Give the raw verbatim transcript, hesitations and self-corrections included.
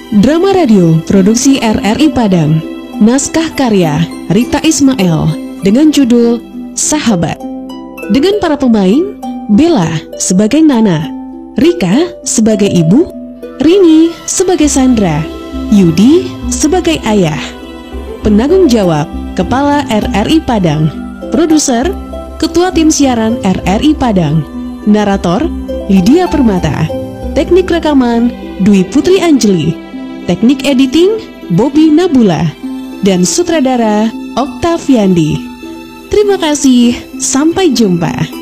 Drama radio produksi R R I Padang. Naskah karya Rita Ismail dengan judul Sahabat. Dengan para pemain: Bella sebagai Nana, Rika sebagai ibu, Rini sebagai Sandra, Yudi sebagai ayah. Penanggung jawab Kepala R R I Padang. Produser Ketua Tim Siaran R R I Padang. Narator Lydia Permata. Teknik rekaman Dwi Putri Anjeli. Teknik editing Bobby Nabula. Dan sutradara Oktaviandi. Terima kasih, sampai jumpa.